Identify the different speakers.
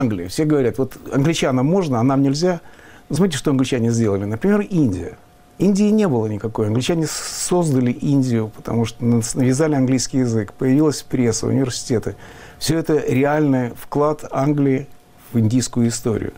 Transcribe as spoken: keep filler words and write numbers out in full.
Speaker 1: Англии. Все говорят, вот англичанам можно, а нам нельзя. Смотрите, что англичане сделали. Например, Индия. Индии не было никакой. Англичане создали Индию, потому что навязали английский язык. Появилась пресса, университеты. Все это реальный вклад Англии в индийскую историю.